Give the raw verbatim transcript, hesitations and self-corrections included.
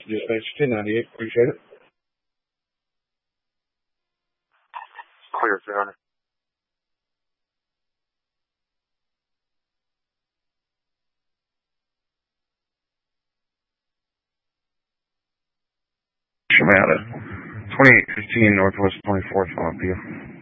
Dispatch ten ninety-eight, appreciate it. Clear, three hundred. Shimada, twenty-eight fifteen Northwest twenty-fourth, on appeal.